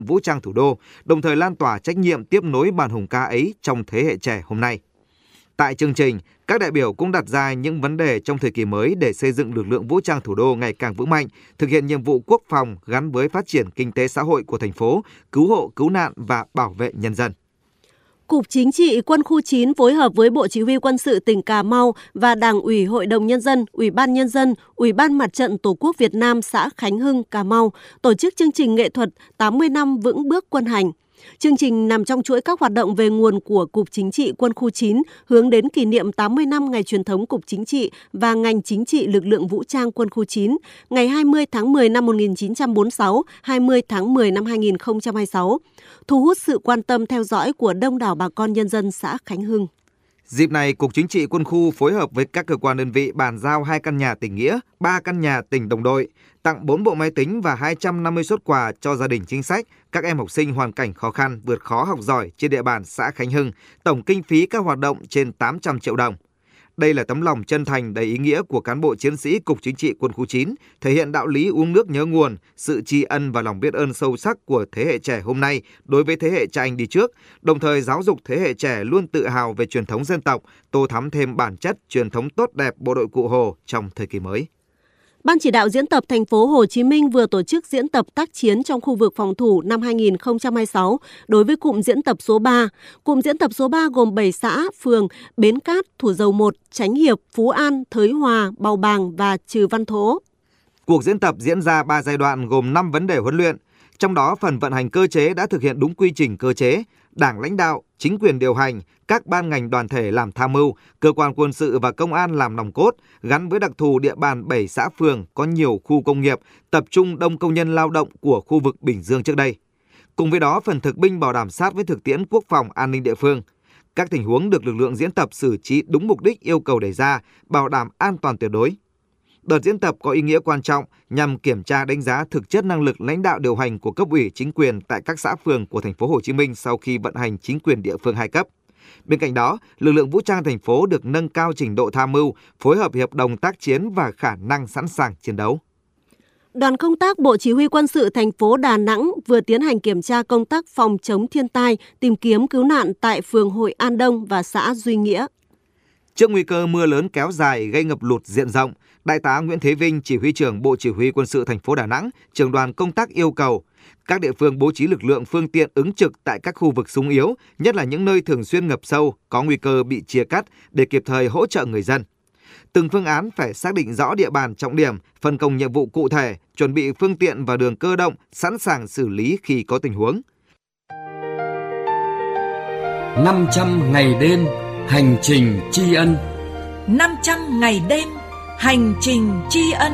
vũ trang thủ đô, đồng thời lan tỏa trách nhiệm tiếp nối bản hùng ca ấy trong thế hệ trẻ hôm nay. Tại chương trình, các đại biểu cũng đặt ra những vấn đề trong thời kỳ mới để xây dựng lực lượng vũ trang thủ đô ngày càng vững mạnh, thực hiện nhiệm vụ quốc phòng gắn với phát triển kinh tế xã hội của thành phố, cứu hộ, cứu nạn và bảo vệ nhân dân. Cục Chính trị Quân khu 9 phối hợp với Bộ Chỉ huy Quân sự tỉnh Cà Mau và Đảng ủy Hội đồng Nhân dân, Ủy ban Nhân dân, Ủy ban Mặt trận Tổ quốc Việt Nam xã Khánh Hưng, Cà Mau tổ chức chương trình nghệ thuật 80 năm vững bước quân hành. Chương trình nằm trong chuỗi các hoạt động về nguồn của Cục Chính trị Quân khu 9 hướng đến kỷ niệm 80 năm ngày truyền thống Cục Chính trị và ngành chính trị lực lượng vũ trang Quân khu 9, ngày 20 tháng 10 năm 1946, 20 tháng 10 năm 2026, thu hút sự quan tâm theo dõi của đông đảo bà con nhân dân xã Khánh Hưng. Dịp này, Cục Chính trị Quân khu phối hợp với các cơ quan đơn vị bàn giao 2 căn nhà tình nghĩa, 3 căn nhà tình đồng đội, tặng 4 bộ máy tính và 250 suất quà cho gia đình chính sách, các em học sinh hoàn cảnh khó khăn, vượt khó học giỏi trên địa bàn xã Khánh Hưng, tổng kinh phí các hoạt động trên 800 triệu đồng. Đây là tấm lòng chân thành đầy ý nghĩa của cán bộ chiến sĩ Cục Chính trị Quân khu 9, thể hiện đạo lý uống nước nhớ nguồn, sự tri ân và lòng biết ơn sâu sắc của thế hệ trẻ hôm nay đối với thế hệ cha anh đi trước, đồng thời giáo dục thế hệ trẻ luôn tự hào về truyền thống dân tộc, tô thắm thêm bản chất truyền thống tốt đẹp bộ đội Cụ Hồ trong thời kỳ mới. Ban chỉ đạo diễn tập thành phố Hồ Chí Minh vừa tổ chức diễn tập tác chiến trong khu vực phòng thủ năm 2026 đối với cụm diễn tập số 3. Cụm diễn tập số 3 gồm 7 xã, phường Bến Cát, Thủ Dầu Một, Chánh Hiệp, Phú An, Thới Hòa, Bào Bàng và Trừ Văn Thố. Cuộc diễn tập diễn ra 3 giai đoạn gồm 5 vấn đề huấn luyện. Trong đó, phần vận hành cơ chế đã thực hiện đúng quy trình cơ chế, Đảng lãnh đạo, chính quyền điều hành, các ban ngành đoàn thể làm tham mưu, cơ quan quân sự và công an làm nòng cốt, gắn với đặc thù địa bàn 7 xã phường có nhiều khu công nghiệp, tập trung đông công nhân lao động của khu vực Bình Dương trước đây. Cùng với đó, phần thực binh bảo đảm sát với thực tiễn quốc phòng an ninh địa phương. Các tình huống được lực lượng diễn tập xử trí đúng mục đích yêu cầu đề ra, bảo đảm an toàn tuyệt đối. Đợt diễn tập có ý nghĩa quan trọng nhằm kiểm tra đánh giá thực chất năng lực lãnh đạo điều hành của cấp ủy chính quyền tại các xã phường của thành phố Hồ Chí Minh sau khi vận hành chính quyền địa phương 2 cấp. Bên cạnh đó, lực lượng vũ trang thành phố được nâng cao trình độ tham mưu, phối hợp hiệp đồng tác chiến và khả năng sẵn sàng chiến đấu. Đoàn công tác Bộ Chỉ huy Quân sự thành phố Đà Nẵng vừa tiến hành kiểm tra công tác phòng chống thiên tai, tìm kiếm cứu nạn tại phường Hội An Đông và xã Duy Nghĩa. Trước nguy cơ mưa lớn kéo dài gây ngập lụt diện rộng, Đại tá Nguyễn Thế Vinh, Chỉ huy trưởng Bộ Chỉ huy Quân sự thành phố Đà Nẵng, trưởng đoàn công tác yêu cầu các địa phương bố trí lực lượng phương tiện ứng trực tại các khu vực xung yếu, nhất là những nơi thường xuyên ngập sâu, có nguy cơ bị chia cắt để kịp thời hỗ trợ người dân. Từng phương án phải xác định rõ địa bàn trọng điểm, phân công nhiệm vụ cụ thể, chuẩn bị phương tiện và đường cơ động, sẵn sàng xử lý khi có tình huống. 500 ngày đêm hành trình tri ân. 500 ngày đêm hành trình tri ân.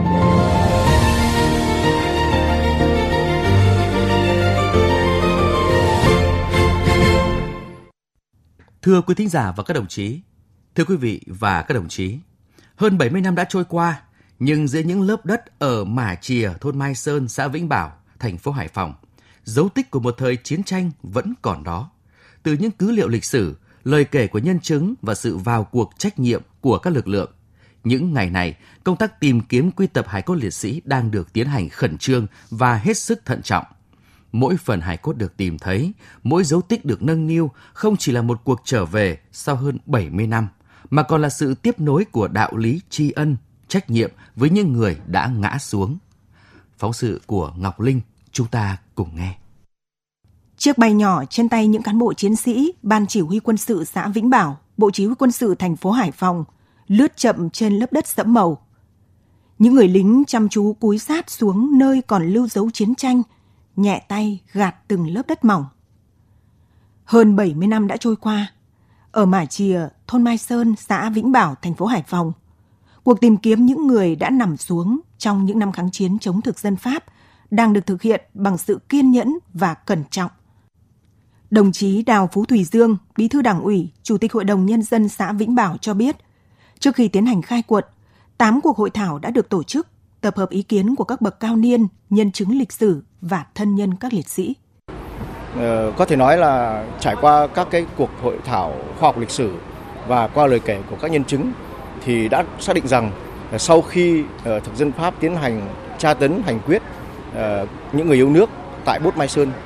Thưa quý thính giả và các đồng chí, thưa quý vị và các đồng chí, hơn 70 năm đã trôi qua, nhưng dưới những lớp đất ở Mả Chìa, thôn Mai Sơn, xã Vĩnh Bảo, thành phố Hải Phòng, dấu tích của một thời chiến tranh vẫn còn đó. Từ những cứ liệu lịch sử, lời kể của nhân chứng và sự vào cuộc trách nhiệm của các lực lượng, những ngày này, công tác tìm kiếm quy tập hài cốt liệt sĩ đang được tiến hành khẩn trương và hết sức thận trọng. Mỗi phần hài cốt được tìm thấy, mỗi dấu tích được nâng niu không chỉ là một cuộc trở về sau hơn 70 năm, mà còn là sự tiếp nối của đạo lý tri ân, trách nhiệm với những người đã ngã xuống. Phóng sự của Ngọc Linh, chúng ta cùng nghe. Chiếc bay nhỏ trên tay những cán bộ chiến sĩ Ban Chỉ huy Quân sự xã Vĩnh Bảo, Bộ Chỉ huy Quân sự thành phố Hải Phòng lướt chậm trên lớp đất sẫm màu. Những người lính chăm chú cúi sát xuống nơi còn lưu dấu chiến tranh, nhẹ tay gạt từng lớp đất mỏng. Hơn 70 năm đã trôi qua, ở Mả Chìa, thôn Mai Sơn, xã Vĩnh Bảo, thành phố Hải Phòng, cuộc tìm kiếm những người đã nằm xuống trong những năm kháng chiến chống thực dân Pháp đang được thực hiện bằng sự kiên nhẫn và cẩn trọng. Đồng chí Đào Phú Thùy Dương, Bí thư Đảng ủy, Chủ tịch Hội đồng Nhân dân xã Vĩnh Bảo cho biết, trước khi tiến hành khai quật, 8 cuộc hội thảo đã được tổ chức, tập hợp ý kiến của các bậc cao niên, nhân chứng lịch sử và thân nhân các liệt sĩ. Có thể nói là trải qua các cái cuộc hội thảo khoa học lịch sử và qua lời kể của các nhân chứng thì đã xác định rằng sau khi thực dân Pháp tiến hành tra tấn hành quyết những người yêu nước tại Bốt Mai Sơn.